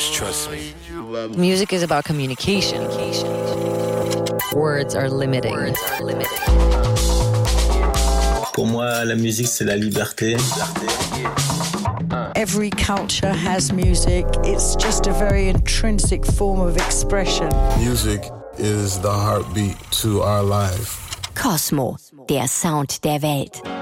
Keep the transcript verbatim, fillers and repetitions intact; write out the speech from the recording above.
Just trust me. Music is about communication. Words are limiting. Words are limiting. Pour moi, la musique, c'est la liberté. Every culture has music. It's just a very intrinsic form of expression. Music is the heartbeat to our life. Cosmo, der Sound der Welt.